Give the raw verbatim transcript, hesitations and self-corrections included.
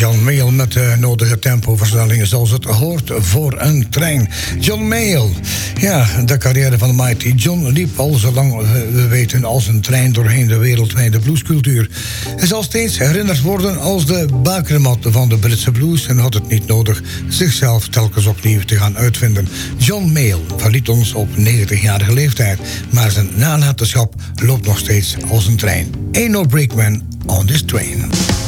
John Mayall met de nodige tempoversnellingen zoals het hoort voor een trein. John Mayall, ja, de carrière van de Mighty John liep al zolang we weten als een trein doorheen de wereldwijde bluescultuur. Hij zal steeds herinnerd worden als de bakermat van de Britse blues en had het niet nodig zichzelf telkens opnieuw te gaan uitvinden. John Mayall verliet ons op negentigjarige leeftijd, maar zijn nalatenschap loopt nog steeds als een trein. Ain't no brakeman on this train.